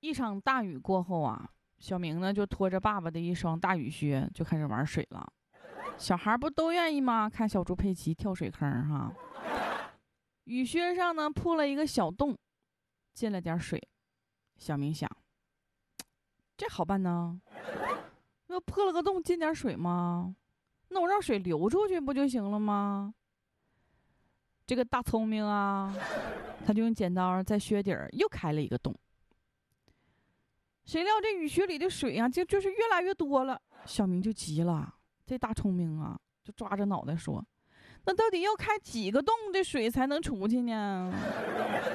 一场大雨过后啊，小明呢就拖着爸爸的一双大雨靴就开始玩水了。小孩不都愿意吗？看小猪佩奇跳水坑哈。雨靴上呢铺了一个小洞，进了点水。小明想，这好办呢，要破了个洞进点水吗？那我让水流出去不就行了吗？这个大聪明啊，他就用剪刀在靴底儿又开了一个洞。谁料这雨靴里的水啊，就是越来越多了。小明就急了，这大聪明啊，就抓着脑袋说：“那到底要开几个洞，这水才能出去呢？”